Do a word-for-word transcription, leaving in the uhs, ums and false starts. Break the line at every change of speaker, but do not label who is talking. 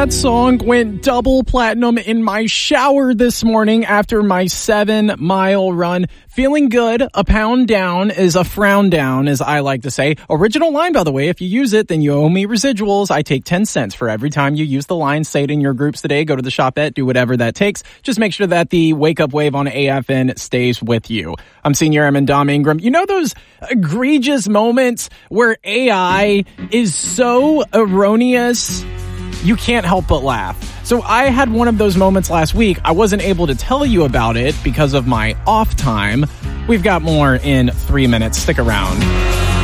That song went double platinum in my shower this morning after my seven mile run. Feeling good. A pound down is a frown down, as I like to say. Original line, by the way. If you use it, then you owe me residuals. I take ten cents for every time you use the line. Say it in your groups today. Go to the shopette. Do whatever that takes. Just make sure that the wake up wave on A F N stays with you. I'm Senior Airman Dom Ingram. You know those egregious moments where A I is so erroneous you can't help but laugh. So I had one of those moments last week. I wasn't able to tell you about it because of my off time. We've got more in three minutes. Stick around.